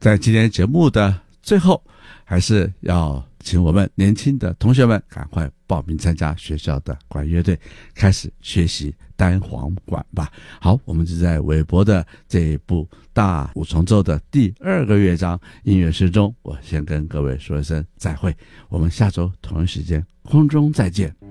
在今天节目的最后，还是要请我们年轻的同学们赶快报名参加学校的管乐队，开始学习单簧管吧。好，我们就在韦伯的这一部大五重奏的第2个乐章音乐诗中，我先跟各位说一声再会，我们下周同一时间空中再见。